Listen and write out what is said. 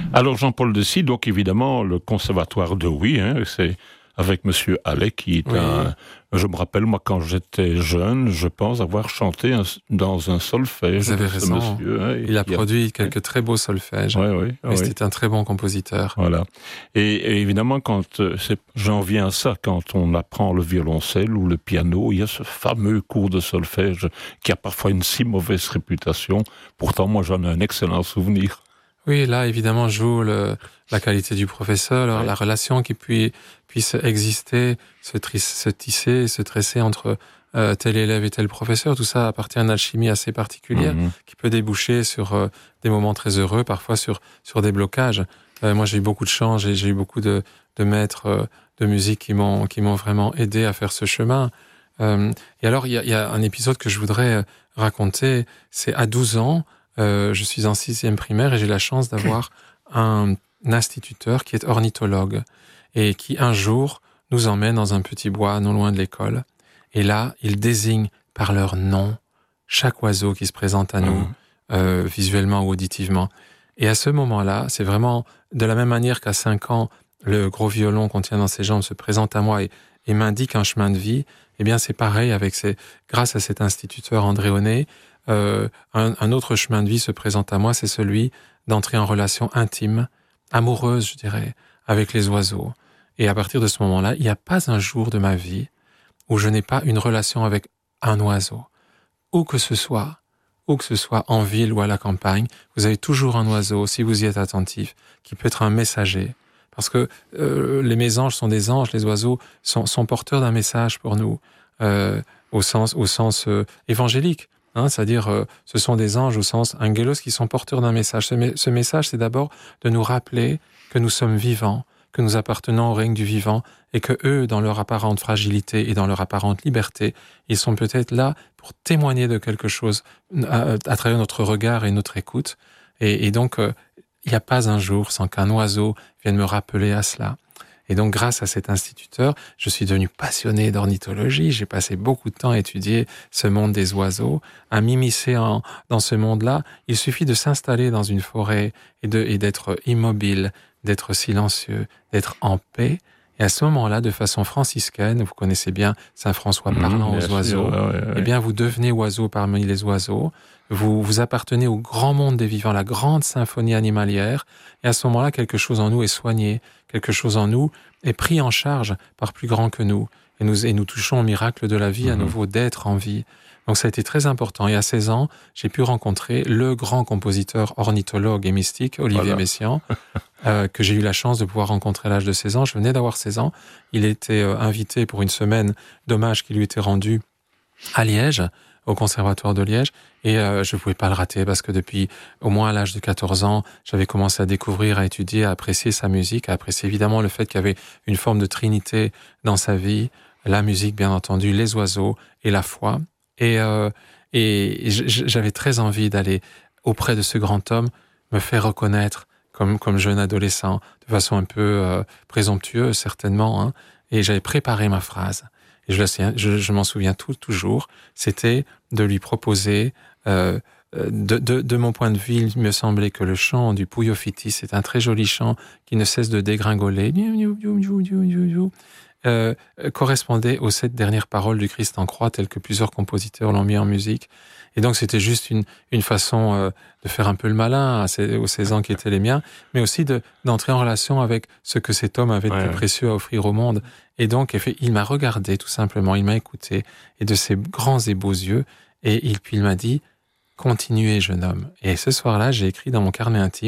Alors Jean-Paul Dessy, donc évidemment le conservatoire de Huy, c'est avec Monsieur Allais qui est je me rappelle moi quand j'étais jeune, je pense avoir chanté dans un solfège. Vous avez raison. Monsieur, il a produit quelques très beaux solfèges. Oui. C'était un très bon compositeur. Voilà. Et évidemment quand j'en viens à ça, quand on apprend le violoncelle ou le piano, il y a ce fameux cours de solfège qui a parfois une si mauvaise réputation. Pourtant moi j'en ai un excellent souvenir. Oui, là, évidemment, joue la qualité du professeur, la relation qui puisse exister, se tisser, se tresser entre tel élève et tel professeur. Tout ça appartient à une alchimie assez particulière qui peut déboucher sur des moments très heureux, parfois sur des blocages. Moi, j'ai eu beaucoup de chance, j'ai eu beaucoup de maîtres de musique qui m'ont vraiment aidé à faire ce chemin. Et alors, il y a un épisode que je voudrais raconter. C'est à 12 ans, je suis en 6e primaire et j'ai la chance d'avoir un instituteur qui est ornithologue et qui un jour nous emmène dans un petit bois non loin de l'école. Et là, il désigne par leur nom chaque oiseau qui se présente à nous, visuellement ou auditivement. Et à ce moment-là, c'est vraiment de la même manière qu'à 5 ans, le gros violon qu'on tient dans ses jambes se présente à moi et m'indique un chemin de vie. Eh bien, c'est pareil grâce à cet instituteur André Honnet, un autre chemin de vie se présente à moi, c'est celui d'entrer en relation intime, amoureuse, je dirais, avec les oiseaux. Et à partir de ce moment-là, il n'y a pas un jour de ma vie où je n'ai pas une relation avec un oiseau. Où que ce soit en ville ou à la campagne, vous avez toujours un oiseau, si vous y êtes attentif, qui peut être un messager. Parce que les mésanges sont des anges, les oiseaux sont porteurs d'un message pour nous, au sens évangélique. C'est-à-dire, ce sont des anges au sens angelos qui sont porteurs d'un message. Ce message, c'est d'abord de nous rappeler que nous sommes vivants, que nous appartenons au règne du vivant, et que eux, dans leur apparente fragilité et dans leur apparente liberté, ils sont peut-être là pour témoigner de quelque chose à travers notre regard et notre écoute. Et donc, il n'y a pas un jour sans qu'un oiseau vienne me rappeler à cela. Et donc, grâce à cet instituteur, je suis devenu passionné d'ornithologie. J'ai passé beaucoup de temps à étudier ce monde des oiseaux, à m'immiscer dans ce monde-là. Il suffit de s'installer dans une forêt et d'être immobile, d'être silencieux, d'être en paix. Et à ce moment-là, de façon franciscaine, vous connaissez bien Saint François parlant aux oiseaux, eh bien, vous devenez oiseau parmi les oiseaux. Vous appartenez au grand monde des vivants, la grande symphonie animalière. Et à ce moment-là, quelque chose en nous est soigné. Quelque chose en nous est pris en charge par plus grand que nous. Et nous touchons au miracle de la vie à nouveau, d'être en vie. Donc ça a été très important. Et à 16 ans, j'ai pu rencontrer le grand compositeur ornithologue et mystique, Olivier Messiaen, que j'ai eu la chance de pouvoir rencontrer à l'âge de 16 ans. Je venais d'avoir 16 ans. Il était invité pour une semaine d'hommage qui lui était rendu à Liège, au Conservatoire de Liège, et je ne pouvais pas le rater parce que depuis au moins à l'âge de 14 ans, j'avais commencé à découvrir, à étudier, à apprécier sa musique, à apprécier évidemment le fait qu'il y avait une forme de trinité dans sa vie, la musique bien entendu, les oiseaux et la foi. Et j'avais très envie d'aller auprès de ce grand homme, me faire reconnaître comme jeune adolescent, de façon un peu présomptueuse certainement, et j'avais préparé ma phrase. Et je m'en souviens toujours, c'était de lui proposer, de mon point de vue, il me semblait que le chant du Puyo Fiti, c'est un très joli chant qui ne cesse de dégringoler, correspondait aux 7 dernières paroles du Christ en croix, telles que plusieurs compositeurs l'ont mis en musique. Et donc c'était juste une façon de faire un peu le malin aux 16 ans qui étaient les miens, mais aussi d'entrer en relation avec ce que cet homme avait de plus précieux à offrir au monde. Et donc il m'a regardé tout simplement, il m'a écouté, et de ses grands et beaux yeux, et puis il m'a dit « Continuez, jeune homme ». Et ce soir-là, j'ai écrit dans mon carnet intime